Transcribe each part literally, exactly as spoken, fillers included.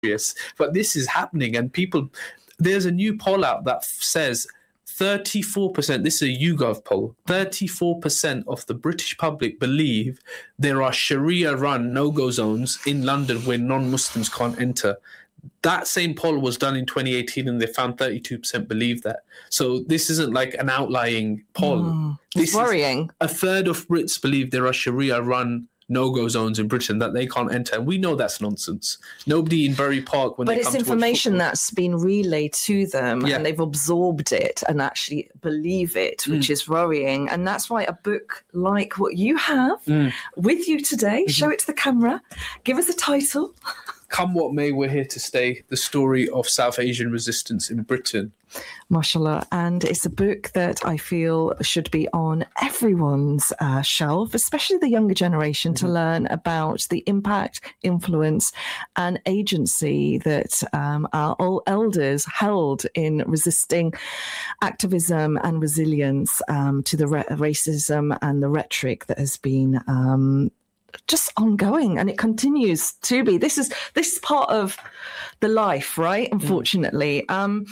serious. But this is happening, and people, there's a new poll out that says thirty-four percent, this is a YouGov poll, thirty-four percent of the British public believe there are Sharia-run no-go zones in London where non-Muslims can't enter. That same poll was done in twenty eighteen, and they found thirty-two percent believe that. So this isn't like an outlying poll. Mm, this it's worrying. A third of Brits believe there are Sharia-run no-go zones in Britain that they can't enter. And we know that's nonsense. Nobody in Bury Park, when but they it's come information to that's been relayed to them, yeah. and they've absorbed it and actually believe it, which mm. is worrying. And that's why a book like what you have mm. with you today, mm-hmm. show it to the camera, give us a title. Come what may, we're here to stay. The story of South Asian resistance in Britain. MashaAllah. And it's a book that I feel should be on everyone's uh, shelf, especially the younger generation, mm-hmm. to learn about the impact, influence, and agency that um, our old elders held in resisting activism and resilience um, to the re- racism and the rhetoric that has been um, just ongoing, and it continues to be. This is this is part of the life, right? Unfortunately. Mm. Um,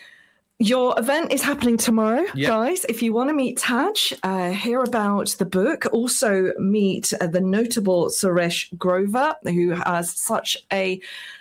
your event is happening tomorrow, yep. guys. If you want to meet Taj, uh, hear about the book, also meet uh, the notable Suresh Grover, who has such a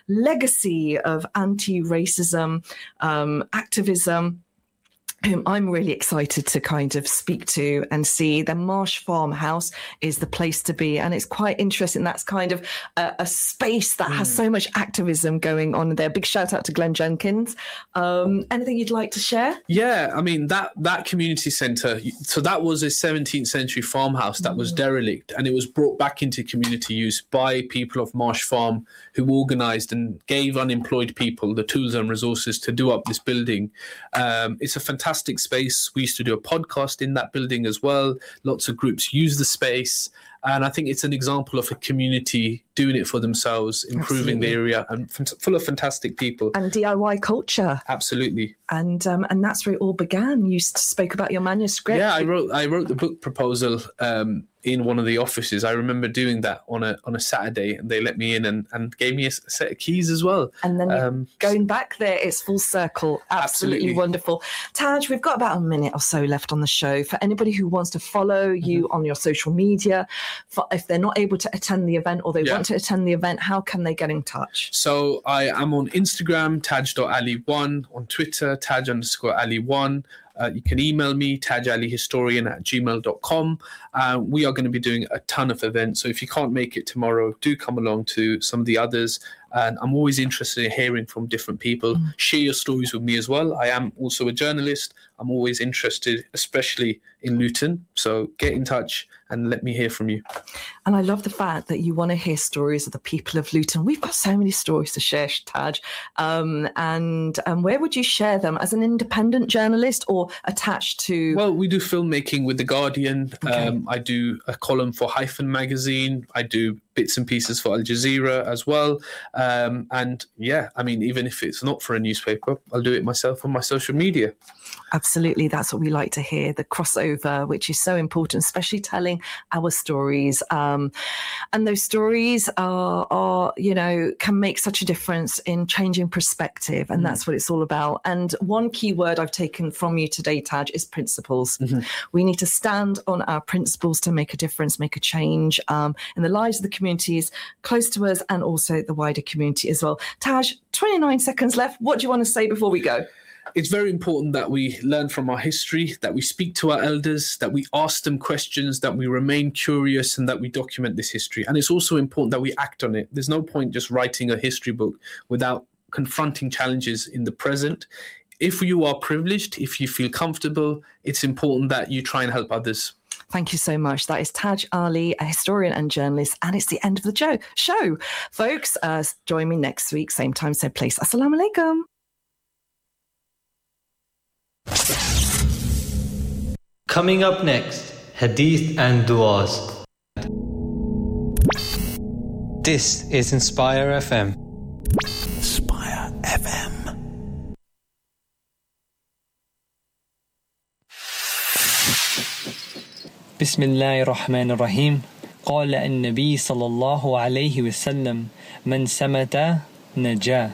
legacy of anti-racism um, activism, whom I'm really excited to kind of speak to and see. The Marsh Farmhouse is the place to be. And it's quite interesting. That's kind of a, a space that mm. has so much activism going on there. Big shout out to Glenn Jenkins. Um, anything you'd like to share? Yeah, I mean, that, that community centre, so that was a seventeenth century farmhouse that mm. was derelict, and it was brought back into community use by people of Marsh Farm, who organised and gave unemployed people the tools and resources to do up this building. Um, it's a fantastic space. We used to do a podcast in that building as well. Lots of groups use the space, and I think it's an example of a community doing it for themselves, improving Absolutely. the area, and f- full of fantastic people. And D I Y culture. Absolutely. And um, and that's where it all began. You spoke about your manuscript. Yeah, I wrote I wrote the book proposal um, in one of the offices. I remember doing that on a on a Saturday, and they let me in and, and gave me a set of keys as well. And then um, going back there, it's full circle. Absolutely, absolutely wonderful. Taj, we've got about a minute or so left on the show. For anybody who wants to follow you mm-hmm. on your social media, for, if they're not able to attend the event, or they yeah. want to attend the event, how can they get in touch? So I am on Instagram, taj dot ali one, on Twitter, taj underscore ali one. Uh, you can email me, tajalihistorian at gmail dot com. Uh, we are going to be doing a ton of events. So if you can't make it tomorrow, do come along to some of the others. And I'm always interested in hearing from different people. Mm. Share your stories with me as well. I am also a journalist. I'm always interested, especially in Luton. So get in touch and let me hear from you. And I love the fact that you want to hear stories of the people of Luton. We've got so many stories to share, Taj. Um, and um, where would you share them? As an independent journalist or attached to... Well, we do filmmaking with The Guardian. Okay. Um, I do a column for Hyphen magazine. I do bits and pieces for Al Jazeera as well. Um, and yeah, I mean, even if it's not for a newspaper, I'll do it myself on my social media. Absolutely. That's what we like to hear, the crossover, which is so important, especially telling our stories. Um, and those stories are, are, you know, can make such a difference in changing perspective. And mm. that's what it's all about. And one key word I've taken from you today, Taj, is principles. Mm-hmm. We need to stand on our principles to make a difference, make a change um, in the lives of the communities close to us and also the wider community as well. Taj, twenty-nine seconds left. What do you want to say before we go? It's very important that we learn from our history, that we speak to our elders, that we ask them questions, that we remain curious, and that we document this history. And it's also important that we act on it. There's no point just writing a history book without confronting challenges in the present. If you are privileged, if you feel comfortable, it's important that you try and help others. Thank you so much. That is Taj Ali, a historian and journalist, and it's the end of the show. show. Folks, uh, join me next week, same time, same place. Assalamu alaikum. Coming up next, Hadith and Duas. This is Inspire F M. Inspire F M. بسم الله الرحمن الرحيم. قال النبي صلى الله عليه وسلم من سمت نجاة